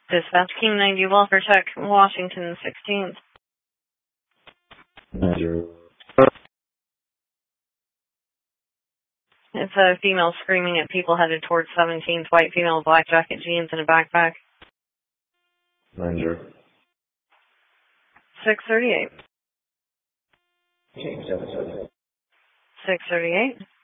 Dispatch King 90, welfare check, Washington 16th. 90. It's a female screaming at people headed towards 17th, white female, black jacket, jeans, and a backpack. 90. 638. 638. 638.